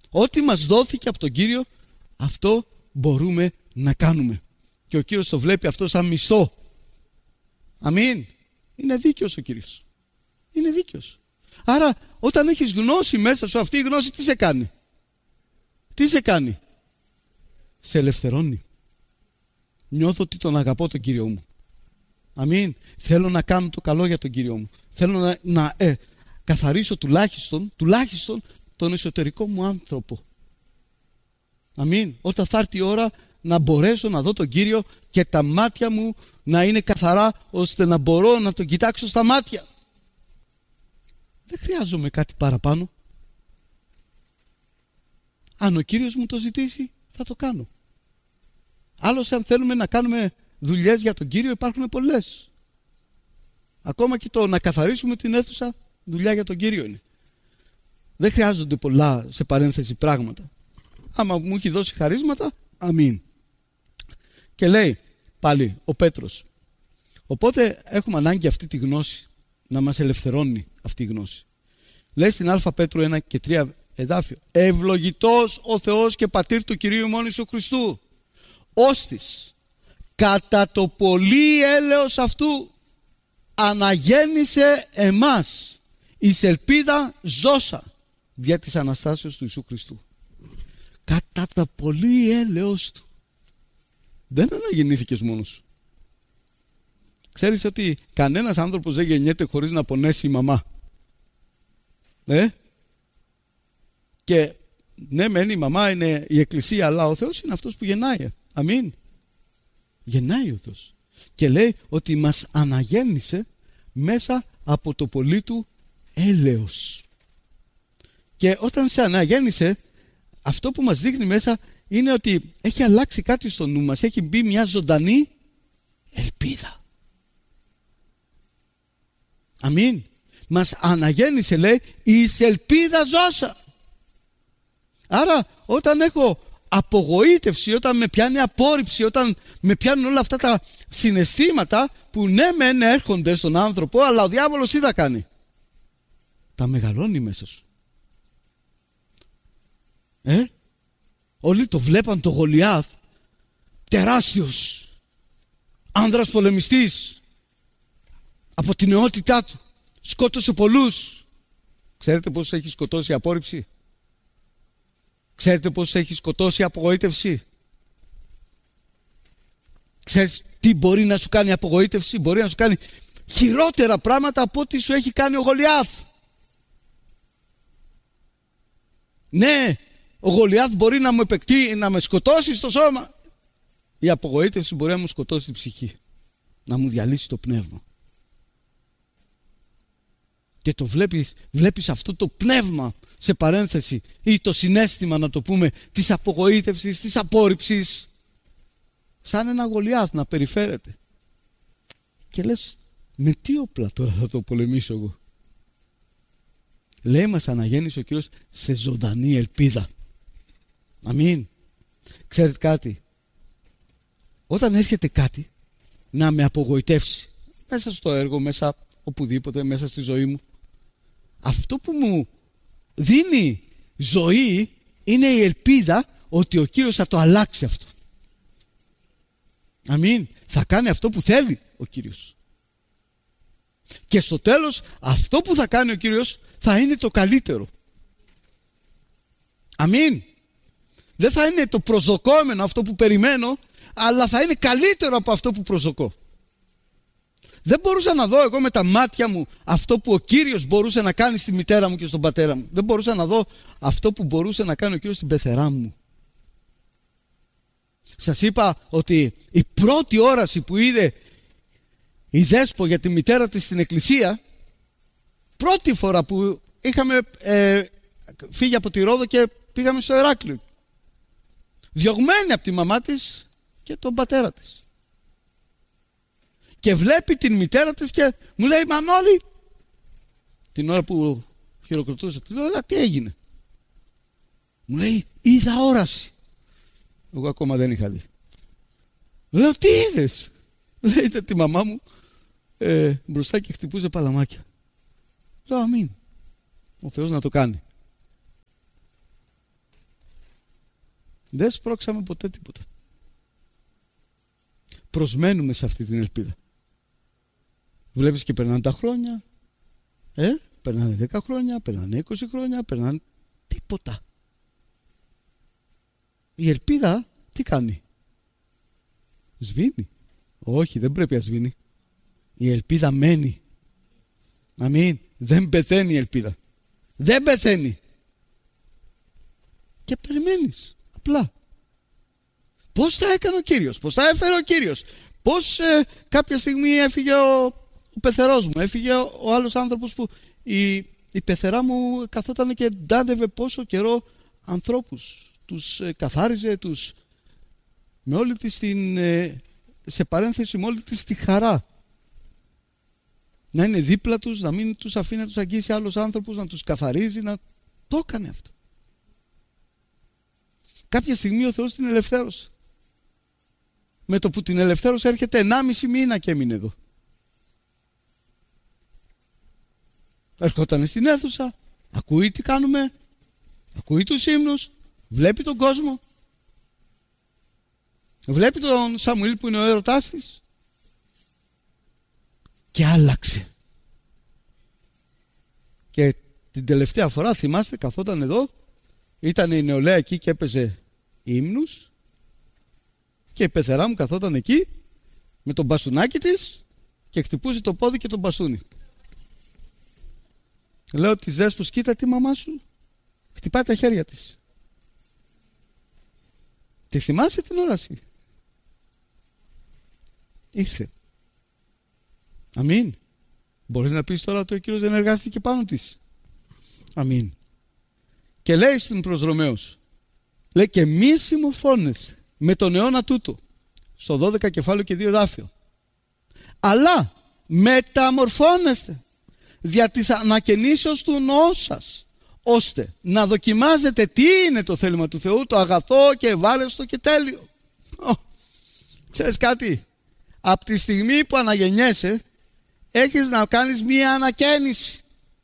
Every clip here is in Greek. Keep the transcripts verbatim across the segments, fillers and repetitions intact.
Ό,τι μας δόθηκε από τον Κύριο, αυτό μπορούμε να κάνουμε. Και ο Κύριος το βλέπει αυτό σαν μισθό. Αμήν. Είναι δίκαιος ο Κύριος. Είναι δίκαιος. Άρα όταν έχεις γνώση μέσα σου, αυτή η γνώση τι σε κάνει? Τι σε κάνει? Σε ελευθερώνει. Νιώθω ότι τον αγαπώ τον Κύριο μου. Αμήν. Θέλω να κάνω το καλό για τον Κύριο μου. Θέλω να, να ε, καθαρίσω τουλάχιστον, τουλάχιστον τον εσωτερικό μου άνθρωπο. Αμήν. Όταν θα έρθει η ώρα να μπορέσω να δω τον Κύριο και τα μάτια μου να είναι καθαρά, ώστε να μπορώ να τον κοιτάξω στα μάτια. Δεν χρειάζομαι κάτι παραπάνω. Αν ο Κύριος μου το ζητήσει, θα το κάνω. Άλλωστε, αν θέλουμε να κάνουμε δουλειές για τον Κύριο, υπάρχουν πολλές. Ακόμα και το να καθαρίσουμε την αίθουσα, δουλειά για τον Κύριο είναι. Δεν χρειάζονται πολλά, σε παρένθεση, πράγματα. Άμα μου έχει δώσει χαρίσματα, αμήν. Και λέει πάλι ο Πέτρος, οπότε έχουμε ανάγκη αυτή τη γνώση, να μας ελευθερώνει αυτή η γνώση. Λέει στην Α Πέτρου ένα και τρία εδάφιο, ευλογητός ο Θεός και Πατήρ του Κυρίου ημών Ιησού Χριστού, ώστις κατά το πολύ έλεος αυτού αναγέννησε εμάς εις ελπίδα ζώσα δια της Αναστάσεως του Ιησού Χριστού. Κατά τα πολύ έλεος του. Δεν αναγεννήθηκες μόνος σου. Ξέρεις ότι κανένας άνθρωπος δεν γεννιέται χωρίς να πονέσει η μαμά. Ε? Και ναι, μεν η μαμά είναι η εκκλησία, αλλά ο Θεός είναι αυτός που γεννάει. Αμήν. Γεννάει ο Θεός. Και λέει ότι μας αναγέννησε μέσα από το πολύ του έλεος. Και όταν σε αναγέννησε, αυτό που μας δείχνει μέσα είναι ότι έχει αλλάξει κάτι στο νου μας. Έχει μπει μια ζωντανή ελπίδα. Αμήν. Μας αναγέννησε, λέει, εις ελπίδα ζώσα. Άρα όταν έχω απογοήτευση, όταν με πιάνει απόρριψη, όταν με πιάνουν όλα αυτά τα συναισθήματα που ναι μεν έρχονται στον άνθρωπο, αλλά ο διάβολος τι θα κάνει? Τα μεγαλώνει μέσα σου. Ε? Όλοι το βλέπαν το Γολιάθ, τεράστιος άνδρας πολεμιστής, από την νεότητά του σκότωσε πολλούς. Ξέρετε πώς έχει σκοτώσει η απόρριψη? Ξέρετε πώς έχει σκοτώσει η απογοήτευση? Ξέρεις τι μπορεί να σου κάνει η απογοήτευση? Μπορεί να σου κάνει χειρότερα πράγματα από ό,τι σου έχει κάνει ο Γολιάθ. Ναι, ο Γολιάθ μπορεί να μου επεκτεί, να με σκοτώσει στο σώμα. Η απογοήτευση μπορεί να μου σκοτώσει την ψυχή, να μου διαλύσει το πνεύμα. Και το βλέπεις, βλέπεις αυτό το πνεύμα, σε παρένθεση, ή το συναίσθημα, να το πούμε, της απογοήτευσης, της απόρριψης, σαν ένα Γολιάθ να περιφέρεται. Και λες, με τι όπλα τώρα θα το πολεμήσω εγώ? Λέει, μας αναγέννησε ο Κύριος σε ζωντανή ελπίδα. Αμήν. Ξέρετε κάτι? Όταν έρχεται κάτι να με απογοητεύσει, μέσα στο έργο, μέσα οπουδήποτε, μέσα στη ζωή μου, αυτό που μου δίνει ζωή είναι η ελπίδα ότι ο Κύριος θα το αλλάξει αυτό. Αμήν. Θα κάνει αυτό που θέλει ο Κύριος. Και στο τέλος αυτό που θα κάνει ο Κύριος θα είναι το καλύτερο. Αμήν. Δεν θα είναι το προσδοκόμενο, αυτό που περιμένω, αλλά θα είναι καλύτερο από αυτό που προσδοκώ. Δεν μπορούσα να δω εγώ με τα μάτια μου αυτό που ο Κύριος μπορούσε να κάνει στη μητέρα μου και στον πατέρα μου. Δεν μπορούσα να δω αυτό που μπορούσε να κάνει ο Κύριος στην πεθερά μου. Σας είπα ότι η πρώτη όραση που είδε η Δέσπο για τη μητέρα της στην εκκλησία, πρώτη φορά που είχαμε ε, φύγει από τη Ρόδο και πήγαμε στο Ηράκλειο, διωγμένη από τη μαμά της και τον πατέρα της, και βλέπει την μητέρα της και μου λέει, Μανώλη, την ώρα που χειροκροτούσα, του λέω, τι έγινε? Μου λέει, είδα όραση. Εγώ ακόμα δεν είχα δει. Λέω, τι είδες? Λέει, είδα τη μαμά μου ε, μπροστά και χτυπούσε παλαμάκια. Λέω, αμήν. Ο Θεός να το κάνει. Δεν σπρώξαμε ποτέ τίποτα. Προσμένουμε σε αυτή την ελπίδα. Βλέπεις και περνάνε τα χρόνια. Ε, περνάνε δέκα χρόνια, περνάνε είκοσι χρόνια, περνάνε τίποτα. Η ελπίδα τι κάνει? Σβήνει. Όχι, δεν πρέπει να σβήνει. Η ελπίδα μένει. Αμήν. Δεν πεθαίνει η ελπίδα. Δεν πεθαίνει. Και περιμένεις. Απλά. Πώς τα έκανε ο Κύριος, πώς τα έφερε ο Κύριος, πώς ε, κάποια στιγμή έφυγε ο, ο πεθερός μου, έφυγε ο, ο άλλος άνθρωπος που η, η πεθερά μου καθόταν και ντάντευε πόσο καιρό ανθρώπους. Τους ε, καθάριζε, τους με όλη της την, ε, σε παρένθεση με όλη της τη χαρά. Να είναι δίπλα τους, να μην τους αφήνει να τους αγγίσει άλλους άνθρωπους, να τους καθαρίζει, να το έκανε αυτό. Κάποια στιγμή ο Θεός την ελευθέρωσε. Με το που την ελευθέρωσε έρχεται ενάμιση μήνα και έμεινε εδώ. Ερχόταν στην αίθουσα, ακούει τι κάνουμε, ακούει τους ύμνους, βλέπει τον κόσμο, βλέπει τον Σαμουήλ που είναι ο έρωτάς της και άλλαξε. Και την τελευταία φορά, θυμάστε, καθόταν εδώ, ήταν η νεολαία εκεί και έπαιζε ύμνους και η πεθερά μου καθόταν εκεί με τον μπαστούνάκι της και χτυπούσε το πόδι και τον μπαστούνι. Λέω της Δέσπος, κοίτα τη μαμά σου χτυπάει τα χέρια της. Τη θυμάσαι την όραση? Ήρθε. Αμήν. Μπορείς να πεις τώρα ότι ο Κύριος δεν εργάστηκε πάνω της? Αμήν. Και λέει στον προς Ρωμαίους, λέει, και μη συμμορφώνεσαι με τον αιώνα τούτο, στο δώδεκα κεφάλαιο και δύο εδάφιο, αλλά μεταμορφώνεστε δια της ανακαινήσεως του νόου σας, ώστε να δοκιμάζετε τι είναι το θέλημα του Θεού, το αγαθό και ευάρεστο και τέλειο. Oh, ξέρεις κάτι? Από τη στιγμή που αναγεννιέσαι έχεις να κάνεις μία ανακαίνιση.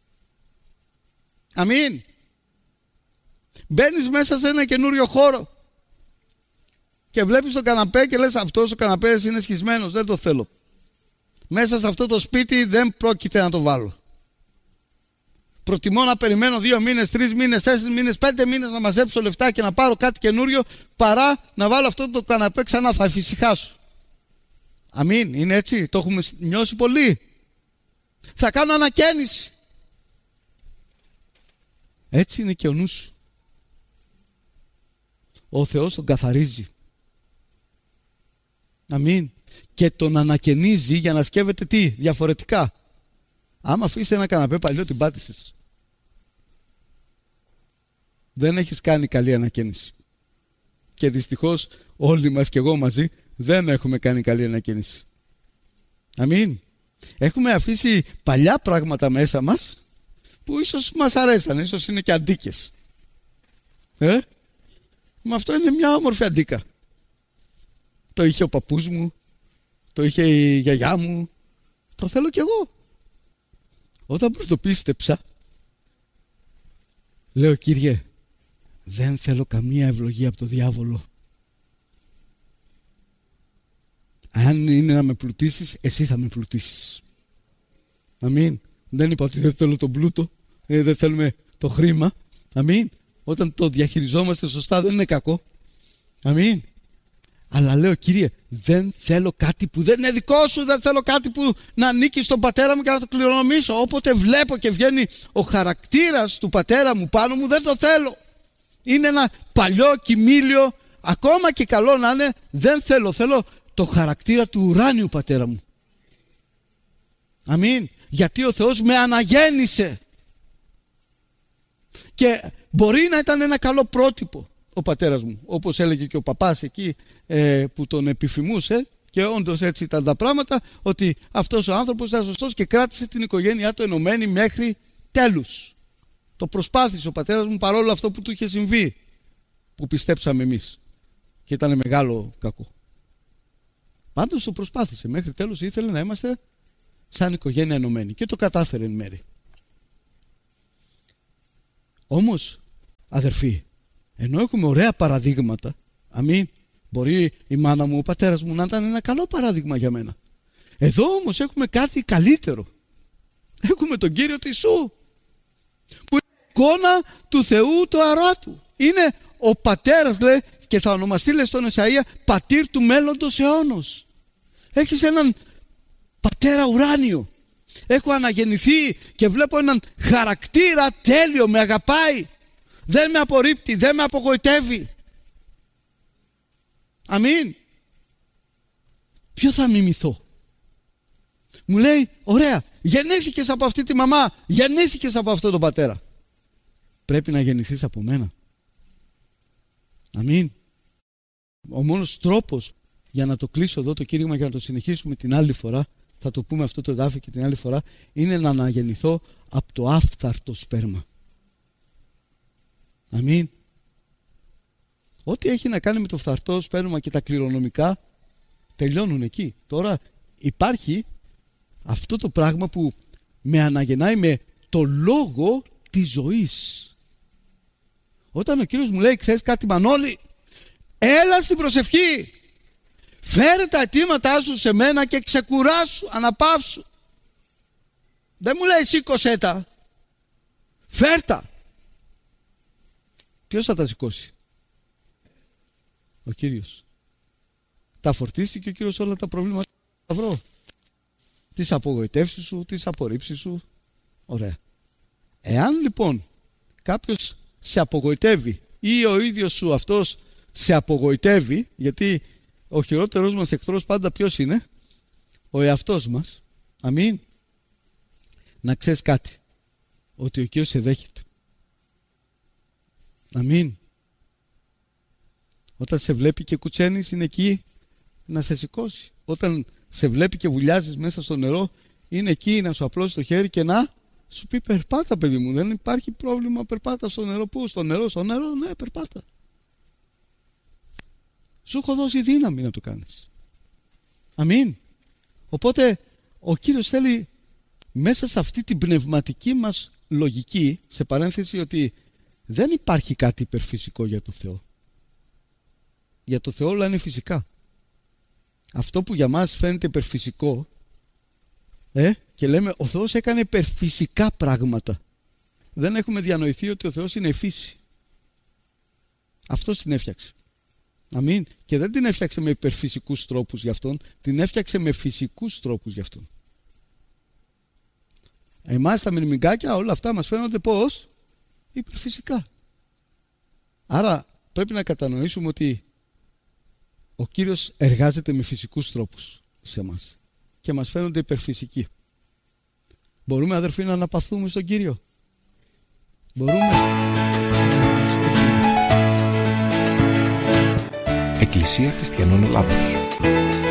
Αμήν. Μπαίνεις μέσα σε ένα καινούριο χώρο και βλέπεις το καναπέ και λες, αυτός ο καναπές είναι σχισμένος, δεν το θέλω. Μέσα σε αυτό το σπίτι δεν πρόκειται να το βάλω. Προτιμώ να περιμένω δύο μήνες, τρεις μήνες, τέσσερις μήνες, πέντε μήνες να μαζέψω λεφτά και να πάρω κάτι καινούριο, παρά να βάλω αυτό το καναπέ ξανά, θα εφησυχάσω. Αμήν, είναι έτσι, το έχουμε νιώσει πολύ. Θα κάνω ανακαίνιση. Έτσι είναι και ο νους σου. Ο Θεός τον καθαρίζει. Αμήν. Και τον ανακαινίζει για να σκέφτεται τι, διαφορετικά. Άμα αφήσεις ένα καναπέ παλιό, την πάτησες. Δεν έχεις κάνει καλή ανακαίνιση. Και δυστυχώς όλοι μας και εγώ μαζί δεν έχουμε κάνει καλή ανακαίνιση. Αμήν. Έχουμε αφήσει παλιά πράγματα μέσα μας που ίσως μας αρέσαν, ίσως είναι και αντίκες. Ε? Μα αυτό είναι μια όμορφη αντίκα. Το είχε ο παππούς μου, το είχε η γιαγιά μου, το θέλω κι εγώ. Όταν πρωτοπίστεψα, λέω, Κύριε, δεν θέλω καμία ευλογία από το διάβολο. Αν είναι να με πλουτίσεις, εσύ θα με πλουτίσεις. Αμήν. Δεν είπα ότι δεν θέλω τον πλούτο, δεν θέλουμε το χρήμα. Αμήν. Όταν το διαχειριζόμαστε σωστά δεν είναι κακό. Αμήν. Αλλά λέω, Κύριε, δεν θέλω κάτι που δεν είναι δικό σου, δεν θέλω κάτι που να ανήκει στον πατέρα μου και να το κληρονομήσω. Όποτε βλέπω και βγαίνει ο χαρακτήρας του πατέρα μου πάνω μου, δεν το θέλω. Είναι ένα παλιό κοιμήλιο, ακόμα και καλό να είναι, δεν θέλω. Θέλω το χαρακτήρα του ουράνιου πατέρα μου. Αμήν. Γιατί ο Θεός με αναγέννησε. Και μπορεί να ήταν ένα καλό πρότυπο ο πατέρας μου, όπως έλεγε και ο παπάς εκεί ε, που τον επιφημούσε, και όντως έτσι ήταν τα πράγματα, ότι αυτός ο άνθρωπος ήταν σωστός και κράτησε την οικογένειά του ενωμένη μέχρι τέλους. Το προσπάθησε ο πατέρας μου παρόλο αυτό που του είχε συμβεί, που πιστέψαμε εμείς και ήταν μεγάλο κακό. Πάντως το προσπάθησε μέχρι τέλους, ήθελε να είμαστε σαν οικογένεια ενωμένη και το κατάφερε εν μέρει. Όμως, αδερφοί, Ενώ έχουμε ωραία παραδείγματα, αμήν, μπορεί η μάνα μου, ο πατέρας μου να ήταν ένα καλό παράδειγμα για μένα. Εδώ όμως έχουμε κάτι καλύτερο. Έχουμε τον Κύριο του Ιησού, που είναι εικόνα του Θεού του αοράτου. Είναι ο πατέρας, λέει, και θα ονομαστεί, λέει στον Εσαΐα, πατήρ του μέλλοντος αιώνος. Έχεις έναν πατέρα ουράνιο. Έχω αναγεννηθεί και βλέπω έναν χαρακτήρα τέλειο, με αγαπάει. Δεν με απορρίπτει, δεν με απογοητεύει. Αμήν. Ποιο θα μιμηθώ? Μου λέει, ωραία, γεννήθηκες από αυτή τη μαμά, γεννήθηκες από αυτόν τον πατέρα. Πρέπει να γεννηθείς από μένα. Αμήν. Ο μόνος τρόπος για να το κλείσω εδώ το κήρυγμα, για να το συνεχίσουμε την άλλη φορά, θα το πούμε αυτό το εδάφιο και την άλλη φορά, είναι να αναγεννηθώ από το άφθαρτο σπέρμα. Αμήν. Ό,τι έχει να κάνει με το φθαρτό σπέρμα και τα κληρονομικά τελειώνουν εκεί. Τώρα υπάρχει αυτό το πράγμα που με αναγεννάει με το λόγο της ζωής. Όταν ο Κύριος μου λέει, ξέρεις κάτι Μανώλη, έλα στην προσευχή, φέρε τα αιτήματά σου σε μένα και ξεκουράσου, αναπαύσου. Δεν μου λέει σήκωσέ τα, φέρ τα. Ποιος θα τα σηκώσει? Ο Κύριος. Τα φορτίστηκε ο Κύριος όλα τα προβλήματα που θα βρω. Τις απογοητεύσεις σου, τις απορρίψεις σου. Ωραία. Εάν λοιπόν κάποιος σε απογοητεύει ή ο ίδιος σου αυτός σε απογοητεύει, γιατί ο χειρότερος μας εχθρός πάντα ποιος είναι? Ο εαυτός μας. Αμήν. Να ξέρεις κάτι, ότι ο Κύριος σε δέχεται. Αμήν. Όταν σε βλέπει και κουτσένεις, είναι εκεί να σε σηκώσει. Όταν σε βλέπει και βουλιάζεις μέσα στο νερό, είναι εκεί να σου απλώσει το χέρι και να σου πει περπάτα παιδί μου, δεν υπάρχει πρόβλημα, περπάτα στο νερό. Πού? Στο νερό, στο νερό, ναι, περπάτα. Σου έχω δώσει δύναμη να το κάνεις. Αμήν. Οπότε ο Κύριος θέλει μέσα σε αυτή την πνευματική μας λογική, σε παρένθεση, ότι δεν υπάρχει κάτι υπερφυσικό για το Θεό. Για το Θεό όλα είναι φυσικά. Αυτό που για μας φαίνεται υπερφυσικό, ε, και λέμε ο Θεός έκανε υπερφυσικά πράγματα, δεν έχουμε διανοηθεί ότι ο Θεός είναι φύση. Αυτός την έφτιαξε. Αμήν. Και δεν την έφτιαξε με υπερφυσικούς τρόπους για αυτόν, την έφτιαξε με φυσικούς τρόπους για αυτόν. Εμάς τα μυρμηγκάκια όλα αυτά μας φαίνονται πώς? Υπερφυσικά. Άρα πρέπει να κατανοήσουμε ότι ο Κύριος εργάζεται με φυσικούς τρόπους σε εμάς και μας φαίνονται υπερφυσικοί. Μπορούμε αδερφοί να αναπαυθούμε στον Κύριο? Μπορούμε? Εκκλησία Χριστιανών Ελλάδος.